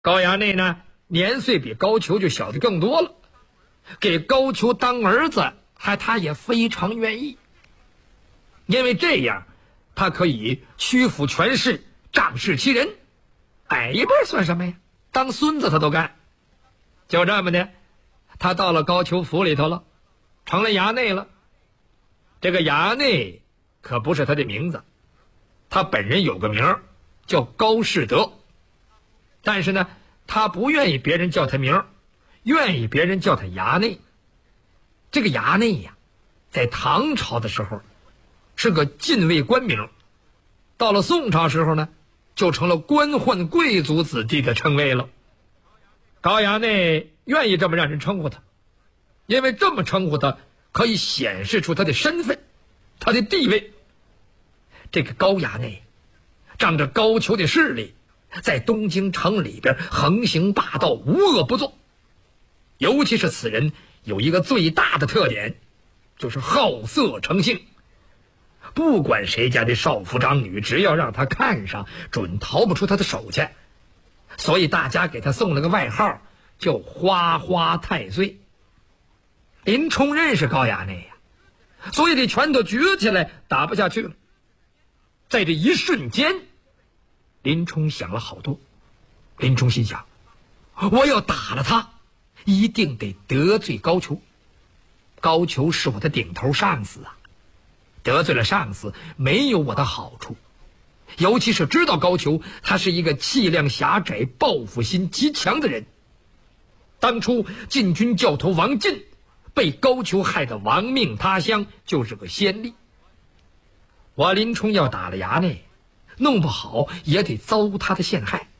高衙内呢，年岁比高俅就小的更多了，给高俅当儿子，他也非常愿意，因为这样，他可以屈服权势，仗势欺人。矮一辈算什么呀？当孙子他都干。就这么的，他到了高俅府里头了，成了衙内了。这个衙内可不是他的名字，他本人有个名儿叫高士德，但是呢，他不愿意别人叫他名儿，愿意别人叫他衙内。这个衙内呀，在唐朝的时候是个禁卫官名，到了宋朝时候呢，就成了官宦贵族子弟的称谓了。高衙内愿意这么让人称呼他，因为这么称呼他可以显示出他的身份，他的地位。这个高衙内仗着高俅的势力，在东京城里边横行霸道，无恶不作。尤其是此人有一个最大的特点，就是好色成性。不管谁家的少妇长女，只要让他看上，准逃不出他的手去。所以大家给他送了个外号，叫花花太岁。林冲认识高衙内呀，所以这拳头举起来打不下去了。在这一瞬间，林冲想了好多。林冲心想，我要打了他，一定得得罪高俅。高俅是我的顶头上司啊，得罪了上司没有我的好处。尤其是知道高俅他是一个气量狭窄、报复心极强的人。当初禁军教头王进被高俅害得亡命他乡，就是个先例。我林冲要打了衙内，弄不好也得遭他的陷害。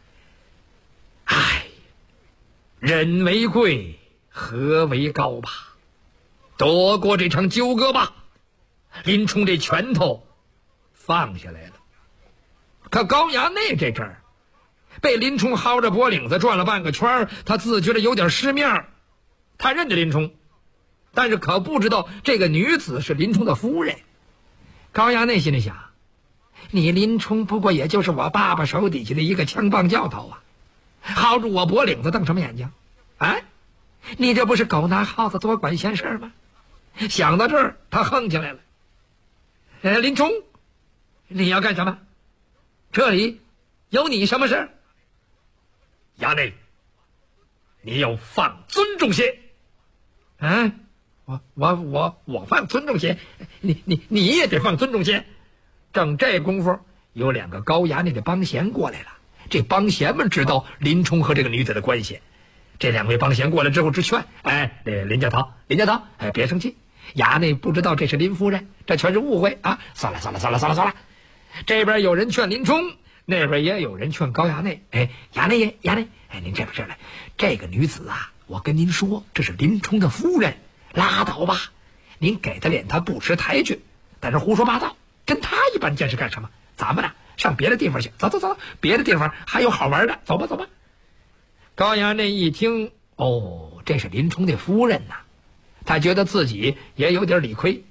唉，人为贵，和为高吧，躲过这场纠葛吧。林冲这拳头放下来了。可高衙内这阵儿被林冲薅着脖领子转了半个圈，他自觉得有点失面。他认得林冲，但是可不知道这个女子是林冲的夫人。高衙内心里想，你林冲不过也就是我爸爸手底下的一个枪棒教头啊，薅住我脖领子瞪什么眼睛啊？你这不是狗拿耗子多管闲事吗？想到这儿，他横起来了。林冲，你要干什么？这里有你什么事？衙内，你要放尊重些。我放尊重些，你也得放尊重些。正这功夫，有两个高衙内的帮闲过来了。这帮闲们知道林冲和这个女子的关系，这两位帮闲过来之后直劝：林教头，别生气，衙内不知道这是林夫人，这全是误会啊！算了。这边有人劝林冲，那边也有人劝高衙内。衙内，您这边来，这个女子啊，我跟您说，这是林冲的夫人，拉倒吧，您给他脸，他不识抬举，在这胡说八道，跟他一般见识干什么？咱们呢，上别的地方去，走，别的地方还有好玩的，走吧。高衙内一听，这是林冲的夫人呐，他觉得自己也有点理亏。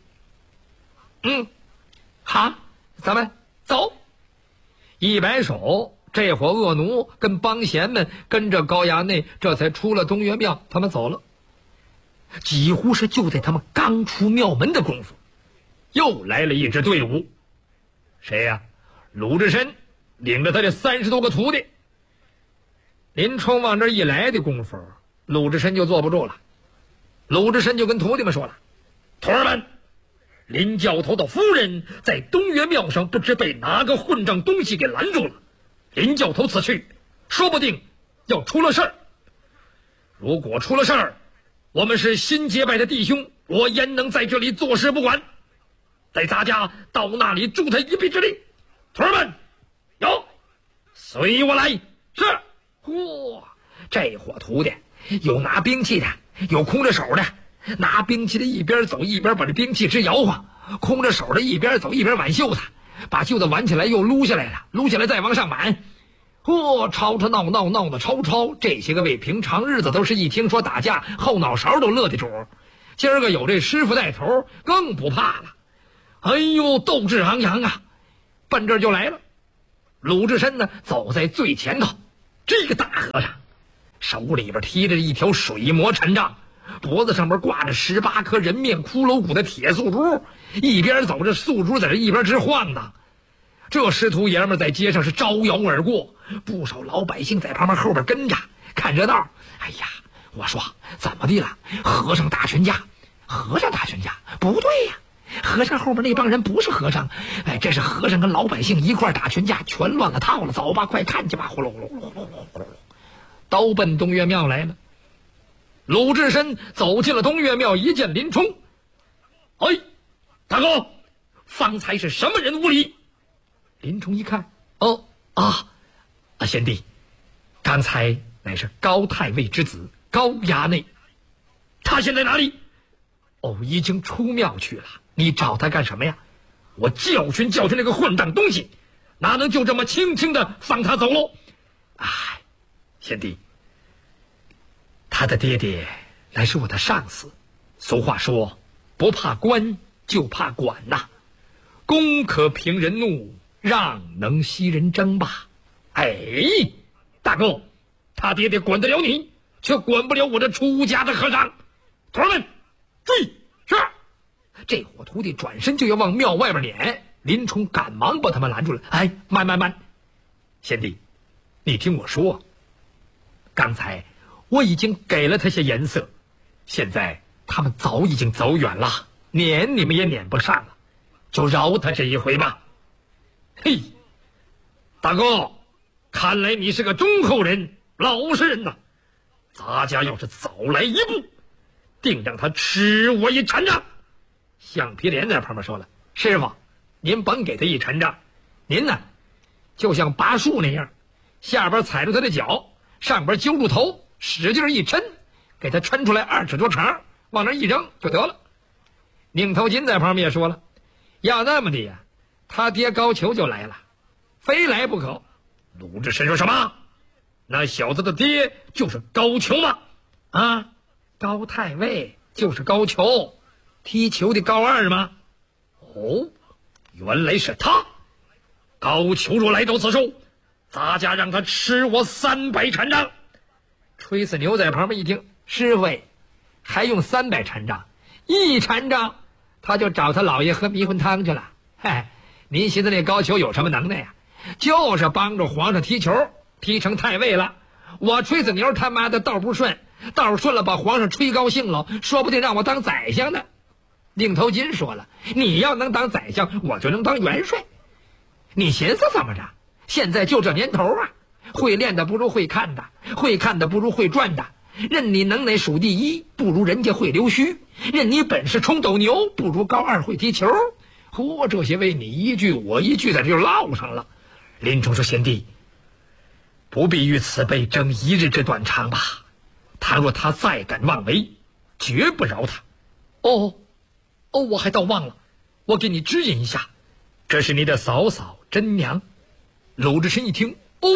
好，咱们走。一摆手，这伙恶奴跟帮闲们跟着高衙内，这才出了东岳庙，他们走了。几乎是就在他们刚出庙门的功夫，又来了一支队伍。谁呀？鲁智深领着他的30多个徒弟。林冲往这一来的功夫，鲁智深就坐不住了。鲁智深就跟徒弟们说了：徒儿们，林教头的夫人在东岳庙上不知被哪个混账东西给拦住了，林教头此去说不定要出了事儿。如果出了事儿，我们是新结拜的弟兄，我焉能在这里坐视不管？带大家到那里助他一臂之力。徒儿们，有，随我来。是。这伙徒弟有拿兵器的，有空着手的。拿兵器的一边走一边把这兵器直摇晃，空着手的一边走一边挽袖子，把袖子挽起来又撸下来了，撸下来再往上挽。吵闹的吵。这些个为平常日子都是一听说打架后脑勺都乐的主，今儿个有这师傅带头，更不怕了。斗志昂扬啊，奔这儿就来了。鲁智深呢，走在最前头， 这个大和尚手里边提着一条水磨禅杖，脖子上面挂着18颗人面骷髅骨的铁素珠，一边走着素珠在这一边直晃荡。这师徒爷们在街上是招摇而过，不少老百姓在旁边后边跟着看热闹。哎呀，我说怎么的了？和尚打群架？和尚打群架？不对呀，和尚后面那帮人不是和尚，哎，这是和尚跟老百姓一块打群架，全乱了套了。走吧，快看去吧！呼噜呼噜呼噜呼噜呼噜，都奔东岳庙来了。鲁智深走进了东岳庙，一见林冲，哎，大哥，方才是什么人无礼？林冲一看，贤弟，刚才乃是高太尉之子高衙内，他现在哪里？已经出庙去了。你找他干什么呀？我教训教训那个混账东西，哪能就这么轻轻的放他走喽？哎，贤弟，他的爹爹乃是我的上司，俗话说，不怕官就怕管呐。公可平人怒，让能息人争吧。哎，大哥，他爹爹管得了你，却管不了我这出家的和尚。徒儿们，注意！是。这伙徒弟转身就要往庙外边撵，林冲赶忙把他们拦住了。哎，慢，贤弟，你听我说，刚才我已经给了他些颜色，现在他们早已经走远了，撵你们也撵不上了，就饶他这一回吧。嘿，大哥，看来你是个忠厚人、老实人呐。咱家要是早来一步，定让他吃我一禅杖。橡皮莲在旁边说了：“师傅，您甭给他一禅杖，您呢，就像拔树那样，下边踩住他的脚，上边揪住头，使劲一抻，给他抻出来2尺多长，往那一扔就得了。”拧头金在旁边也说了：“要那么的呀，他爹高俅就来了，非来不可。”鲁智深说什么？那小子的爹就是高俅吗？啊，高太尉就是高俅，踢球的高二吗？哦，原来是他。高俅若来到此处，咱家让他吃我300禅杖。吹死牛在旁边一听，师傅还用300禅杖？1禅杖他就找他老爷喝迷魂汤去了。嗨，您寻思那高俅有什么能耐呀？就是帮着皇上踢球，踢成太尉了。我吹死牛他妈的道不顺，道顺了把皇上吹高兴了，说不定让我当宰相呢。拧头金说了，你要能当宰相，我就能当元帅。你寻思怎么着？现在就这年头啊，会练的不如会看的，会看的不如会转的。任你能耐数第一，不如人家会溜须；任你本事冲斗牛，不如高二会踢球。嚯，这些为你一句我一句，在这就唠上了。林冲说：“贤弟，不必于此辈争一日之短长吧。倘若他再敢妄为，绝不饶他。”我还倒忘了，我给你指引一下，这是你的嫂嫂真娘。鲁智深一听，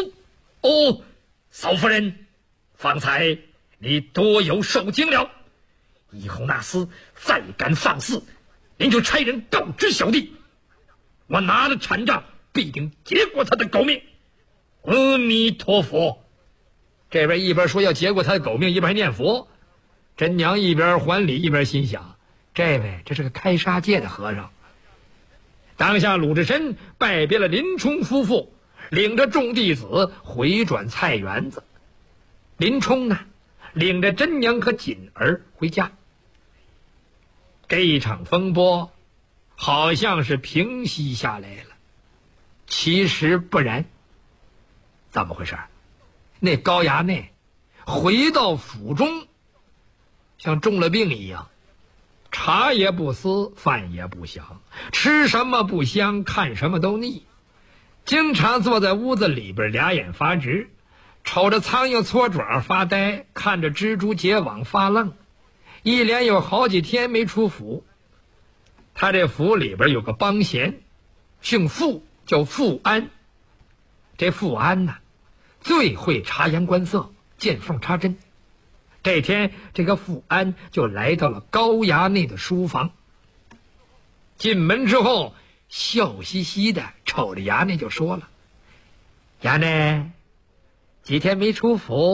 嫂夫人，方才你多有受惊了，以后那厮再敢放肆，您就差人告知小弟，我拿了禅杖必定结果他的狗命。阿弥陀佛。这边一边说要结果他的狗命，一边还念佛。真娘一边还礼，一边心想，这位这是个开杀戒的和尚。当下鲁智深拜别了林冲夫妇，领着众弟子回转菜园子。林冲呢，领着真娘和锦儿回家。这一场风波好像是平息下来了，其实不然。怎么回事？那高衙内回到府中，像中了病一样，茶也不思，饭也不想，吃什么不香，看什么都腻，经常坐在屋子里边，俩眼发直，瞅着苍蝇搓爪发呆，看着蜘蛛结网发愣，一连有好几天没出府。他这府里边有个帮闲，姓傅，叫傅安。这傅安呢，最会察言观色，见缝插针。这天，这个傅安就来到了高衙内的书房。进门之后，笑嘻嘻的瞅着衙内就说了：“衙内， 几天没出府。